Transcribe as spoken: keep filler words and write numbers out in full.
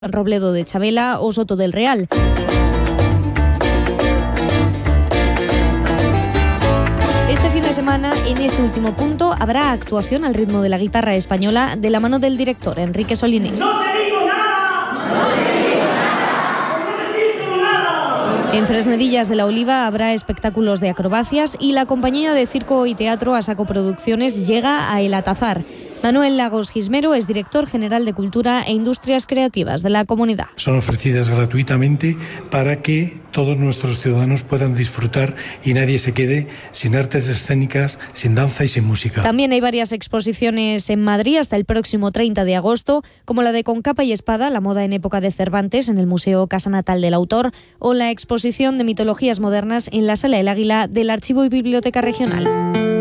Robledo de Chabela o Soto del Real. Este fin de semana, en este último punto, habrá actuación al ritmo de la guitarra española de la mano del director Enrique Solines. ¡No te digo nada! ¡No te digo nada! ¡No te digo nada! En Fresnedillas de la Oliva habrá espectáculos de acrobacias y la compañía de circo y teatro Asaco Producciones llega a El Atazar. Manuel Lagos Gismero es director general de Cultura e Industrias Creativas de la comunidad. Son ofrecidas gratuitamente para que todos nuestros ciudadanos puedan disfrutar y nadie se quede sin artes escénicas, sin danza y sin música. También hay varias exposiciones en Madrid hasta el próximo treinta de agosto, como la de Con capa y espada, la moda en época de Cervantes en el Museo Casa Natal del Autor, o la exposición de mitologías modernas en la Sala El Águila del Archivo y Biblioteca Regional.